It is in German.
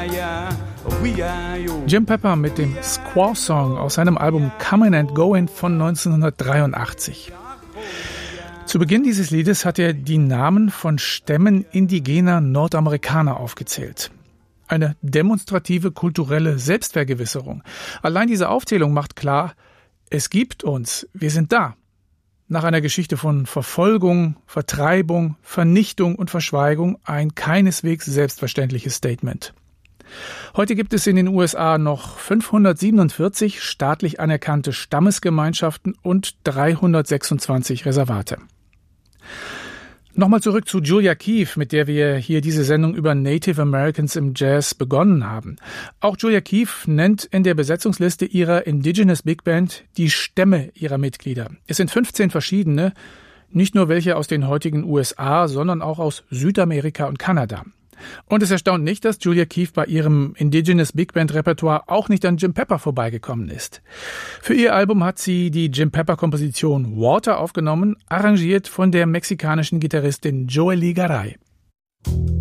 Jim Pepper mit dem Squaw Song aus seinem Album Comin' and Goin' von 1983. Zu Beginn dieses Liedes hat er die Namen von Stämmen indigener Nordamerikaner aufgezählt. Eine demonstrative kulturelle Selbstvergewisserung. Allein diese Aufzählung macht klar, es gibt uns, wir sind da. Nach einer Geschichte von Verfolgung, Vertreibung, Vernichtung und Verschweigung ein keineswegs selbstverständliches Statement. Heute gibt es in den USA noch 547 staatlich anerkannte Stammesgemeinschaften und 326 Reservate. Nochmal zurück zu Julia Keefe, mit der wir hier diese Sendung über Native Americans im Jazz begonnen haben. Auch Julia Keefe nennt in der Besetzungsliste ihrer Indigenous Big Band die Stämme ihrer Mitglieder. Es sind 15 verschiedene, nicht nur welche aus den heutigen USA, sondern auch aus Südamerika und Kanada. Und es erstaunt nicht, dass Julia Keefe bei ihrem Indigenous Big Band Repertoire auch nicht an Jim Pepper vorbeigekommen ist. Für ihr Album hat sie die Jim Pepper Komposition Water aufgenommen, arrangiert von der mexikanischen Gitarristin Joely Garay.